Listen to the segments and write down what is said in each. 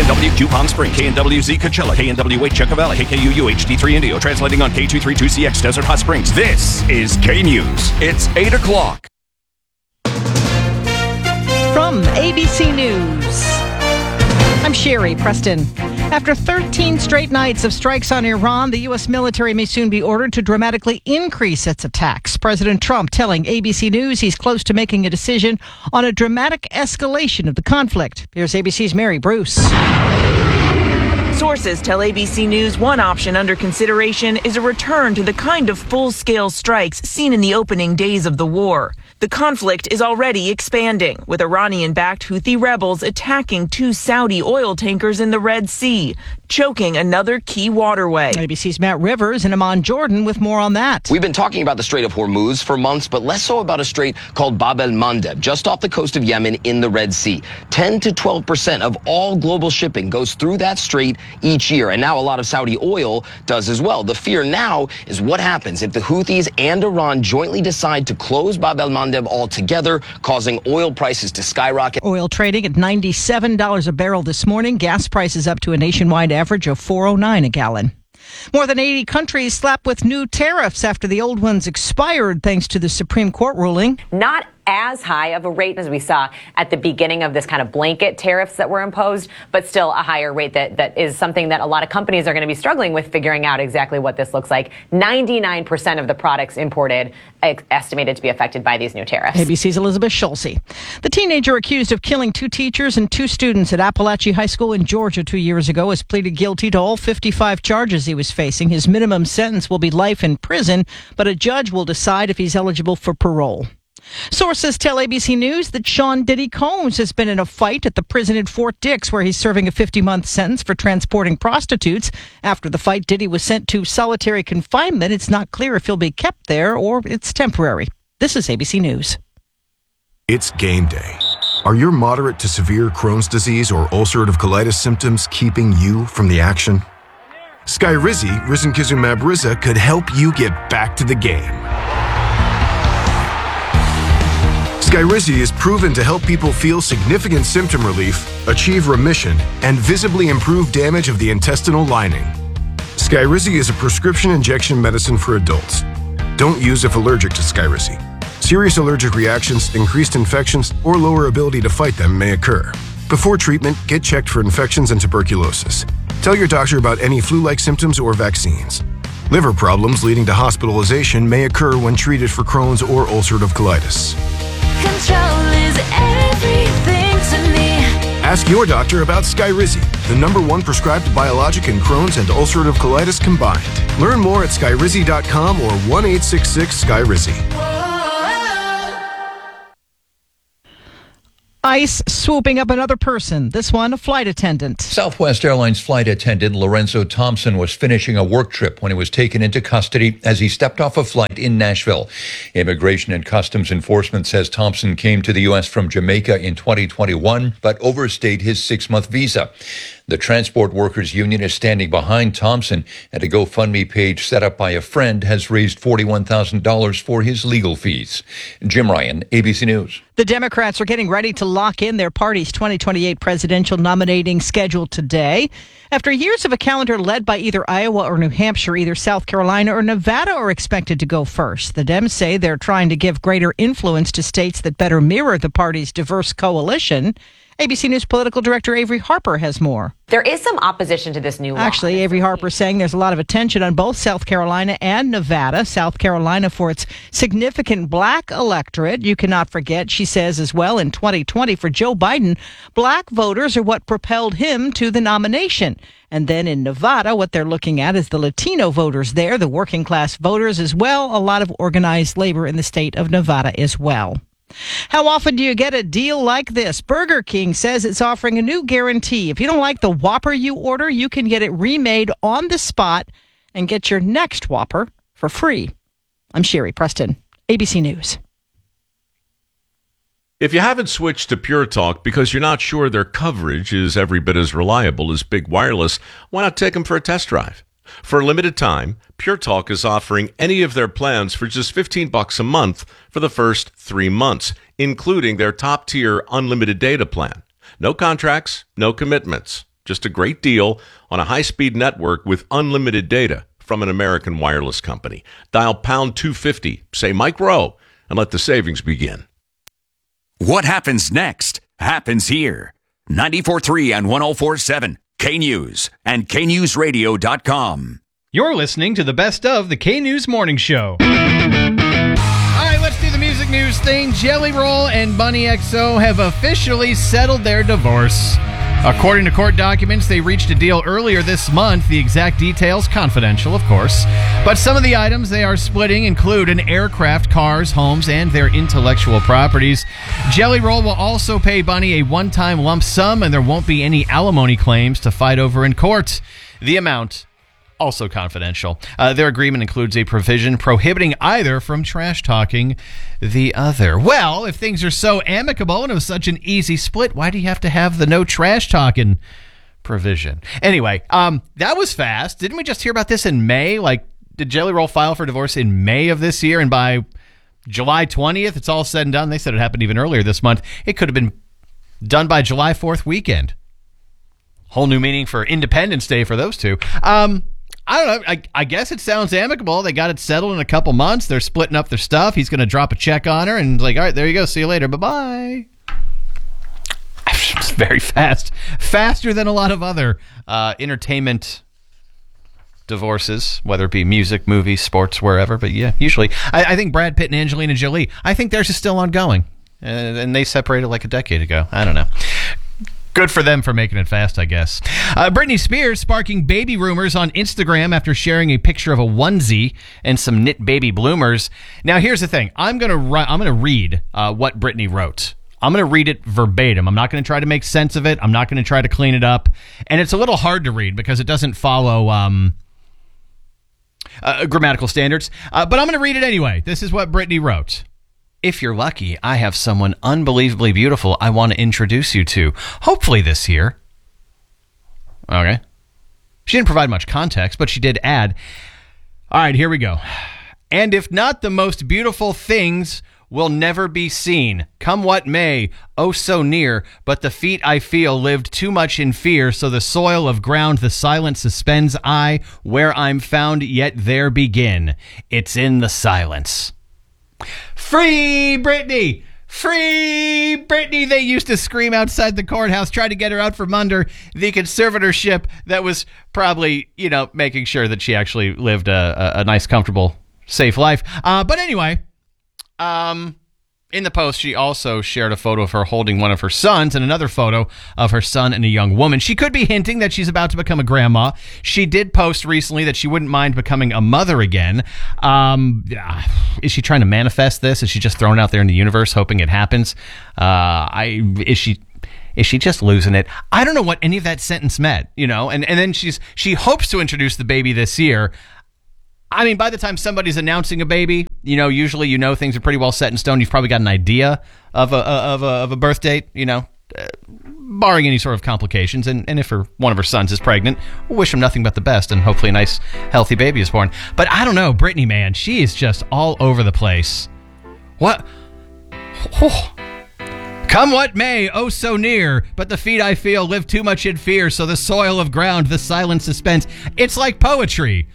KNW Palm Spring, KNWZ Coachella, KNWH Yucca Valley, KKUU HD3 Indio, translating on K232CX Desert Hot Springs. This is K News. It's 8 o'clock. From ABC News, I'm Sherry Preston. After 13 straight nights of strikes on Iran, the U.S. military may soon be ordered to dramatically increase its attacks. President Trump telling ABC News he's close to making a decision on a dramatic escalation of the conflict. Here's ABC's Mary Bruce. Sources tell ABC News one option under consideration is a return to the kind of full-scale strikes seen in the opening days of the war. The conflict is already expanding, with Iranian-backed Houthi rebels attacking 2 Saudi oil tankers in the Red Sea, choking another key waterway. ABC's Matt Rivers in Amman, Jordan, with more on that. We've been talking about the Strait of Hormuz for months, but less so about a strait called Bab el-Mandeb, just off the coast of Yemen in the Red Sea. 10 to 12% of all global shipping goes through that strait each year, and now a lot of Saudi oil does as well. The fear now is what happens if the Houthis and Iran jointly decide to close Bab el-Mandeb altogether, causing oil prices to skyrocket. Oil trading at $97 a barrel this morning. Gas prices up to a nationwide average of $4.09 a gallon. More than 80 countries slapped with new tariffs after the old ones expired thanks to the Supreme Court ruling. Not as high of a rate as we saw at the beginning of this kind of blanket tariffs that were imposed, but still a higher rate that is something that a lot of companies are going to be struggling with figuring out exactly what this looks like. 99% of the products imported estimated to be affected by these new tariffs. ABC's Elizabeth Schulze. The teenager accused of killing 2 teachers and 2 students at Appalachia High School in Georgia 2 years ago has pleaded guilty to all 55 charges he was facing. His minimum sentence will be life in prison, but a judge will decide if he's eligible for parole. Sources tell ABC News that Sean Diddy Combs has been in a fight at the prison in Fort Dix, where he's serving a 50-month sentence for transporting prostitutes. After the fight, Diddy was sent to solitary confinement. It's not clear if he'll be kept there or it's temporary. This is ABC News. It's game day. Are your moderate to severe Crohn's disease or ulcerative colitis symptoms keeping you from the action? Skyrizi, risankizumab Riza, could help you get back to the game. Skyrizi is proven to help people feel significant symptom relief, achieve remission, and visibly improve damage of the intestinal lining. Skyrizi is a prescription injection medicine for adults. Don't use if allergic to Skyrizi. Serious allergic reactions, increased infections, or lower ability to fight them may occur. Before treatment, get checked for infections and tuberculosis. Tell your doctor about any flu-like symptoms or vaccines. Liver problems leading to hospitalization may occur when treated for Crohn's or ulcerative colitis. Control is everything to me. Ask your doctor about Skyrizi, the #1 prescribed biologic in Crohn's and ulcerative colitis combined. Learn more at skyrizi.com or 1-866-SKYRIZI. ICE swooping up another person, this one a flight attendant. Southwest Airlines flight attendant Lorenzo Thompson was finishing a work trip when he was taken into custody as he stepped off a flight in Nashville. Immigration and Customs Enforcement says Thompson came to the U.S. from Jamaica in 2021, but overstayed his 6-month visa. The Transport Workers Union is standing behind Thompson, and a GoFundMe page set up by a friend has raised $41,000 for his legal fees. Jim Ryan, ABC News. The Democrats are getting ready to lock in their party's 2028 presidential nominating schedule today. After years of a calendar led by either Iowa or New Hampshire, either South Carolina or Nevada are expected to go first. The Dems say they're trying to give greater influence to states that better mirror the party's diverse coalition. ABC News political director Avery Harper has more. There is some opposition to this new law. Actually, Avery Harper saying there's a lot of attention on both South Carolina and Nevada. South Carolina for its significant black electorate. You cannot forget, she says as well, in 2020 for Joe Biden, black voters are what propelled him to the nomination. And then in Nevada, what they're looking at is the Latino voters there, the working class voters as well. A lot of organized labor in the state of Nevada as well. How often do you get a deal like this? Burger King says it's offering a new guarantee. If you don't like the Whopper you order, you can get it remade on the spot and get your next Whopper for free. I'm Sherry Preston, ABC News. If you haven't switched to Pure Talk because you're not sure their coverage is every bit as reliable as Big Wireless, why not take them for a test drive? For a limited time, Pure Talk is offering any of their plans for just $15 a month for the first 3 months, including their top-tier unlimited data plan. No contracts, no commitments. Just a great deal on a high-speed network with unlimited data from an American wireless company. Dial pound 250, say Mike Rowe, and let the savings begin. What happens next happens here. 94.3 and 104.7 K-News and KNewsRadio.com. You're listening to the best of the K-News Morning Show. All right, let's do the music news thing. Jelly Roll and Bunny XO have officially settled their divorce. According to court documents, they reached a deal earlier this month. The exact details confidential, of course. But some of the items they are splitting include an aircraft, cars, homes, and their intellectual properties. Jelly Roll will also pay Bunny a one-time lump sum, and there won't be any alimony claims to fight over in court. The amount, also confidential. Their agreement includes a provision prohibiting either from trash-talking the other. Well, if things are so amicable and it was such an easy split, why do you have to have the no trash-talking provision? Anyway, that was fast. Didn't we just hear about this in May? Like, did Jelly Roll file for divorce in May of this year? And by July 20th, it's all said and done. They said it happened even earlier this month. It could have been done by July 4th weekend. Whole new meaning for Independence Day for those two. I don't know. I guess it sounds amicable. They got it settled in a couple months. They're splitting up their stuff. He's going to drop a check on her and like, all right, there you go. See you later. Bye-bye. It's very fast. Faster than a lot of other entertainment divorces, whether it be music, movies, sports, wherever. But yeah, usually. I think Brad Pitt and Angelina Jolie, I think theirs is still ongoing. And they separated like a decade ago. I don't know. Good for them for making it fast, I guess. Britney Spears sparking baby rumors on Instagram after sharing a picture of a onesie and some knit baby bloomers. Now, here's the thing. I'm gonna read what Britney wrote. I'm going to read it verbatim. I'm not going to try to make sense of it. I'm not going to try to clean it up. And it's a little hard to read because it doesn't follow grammatical standards. But I'm going to read it anyway. This is what Britney wrote. If you're lucky, I have someone unbelievably beautiful I want to introduce you to. Hopefully this year. Okay. She didn't provide much context, but she did add, all right, here we go. And if not, the most beautiful things will never be seen. Come what may, oh so near, but the feet I feel lived too much in fear, so the soil of ground the silence suspends I, where I'm found, yet there begin. It's in the silence. Free Britney! Free Britney! They used to scream outside the courthouse, trying to get her out from under the conservatorship that was probably, making sure that she actually lived a nice, comfortable, safe life. But anyway, in the post, she also shared a photo of her holding one of her sons and another photo of her son and a young woman. She could be hinting that she's about to become a grandma. She did post recently that she wouldn't mind becoming a mother again. Is she trying to manifest this? Is she just throwing it out there in the universe, hoping it happens? Is she just losing it? I don't know what any of that sentence meant, and then she hopes to introduce the baby this year. I mean, by the time somebody's announcing a baby, usually things are pretty well set in stone. You've probably got an idea of a birth date, barring any sort of complications. And if one of her sons is pregnant, we'll wish him nothing but the best, and hopefully a nice, healthy baby is born. But I don't know, Britney, man, she is just all over the place. What? Oh. Come what may, oh so near, but the feet I feel live too much in fear, so the soil of ground, the silent suspense. It's like poetry.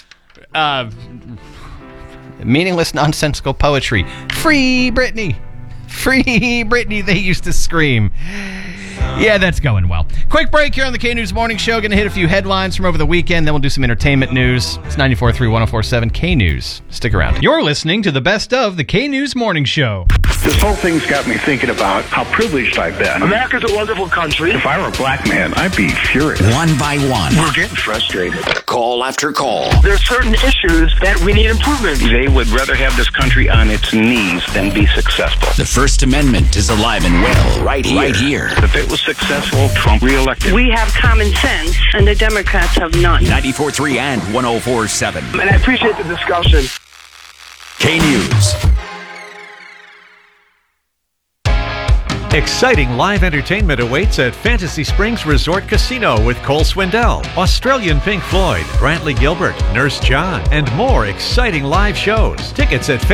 Meaningless, nonsensical poetry. Free Britney! Free Britney, they used to scream. Yeah, that's going well. Quick break here on the K-News Morning Show. Going to hit a few headlines from over the weekend, then we'll do some entertainment news. It's 94.3, 104.7 K-News. Stick around. You're listening to the best of the K-News Morning Show. This whole thing's got me thinking about how privileged I've been. America's a wonderful country. If I were a black man, I'd be furious. One by one. We're getting frustrated. Call after call. There are certain issues that we need improvement. They would rather have this country on its knees than be successful. The First Amendment is alive and well right here. If it was successful, Trump reelected. We have common sense, and the Democrats have none. 94.3 and 104.7. And I appreciate the discussion. K-News. Exciting live entertainment awaits at Fantasy Springs Resort Casino with Cole Swindell, Australian Pink Floyd, Brantley Gilbert, Nurse John, and more exciting live shows. Tickets at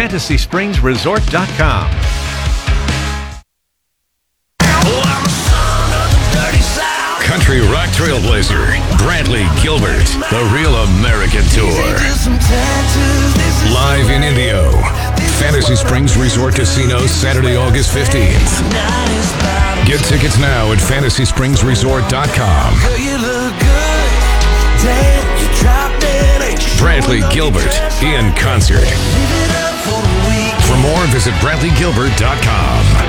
FantasySpringsResort.com. country rock trailblazer, Brantley Gilbert, the Real American Tour. Live in Indio, Fantasy Springs Resort Casino, Saturday, August 15th. Get tickets now at FantasySpringsResort.com. Brantley Gilbert in concert. For more, visit BrantleyGilbert.com.